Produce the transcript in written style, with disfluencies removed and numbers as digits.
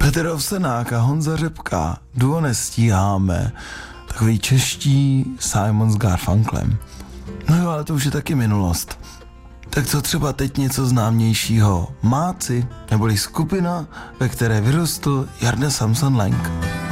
Petr Ovsenák a Honza Řepka, duo Nestíháme, takový čeští Simon s Garfunklem. No jo, ale to už je taky minulost. Tak co třeba teď něco známějšího? Máci, neboli skupina, ve které vyrostl Jarda Samson Lang.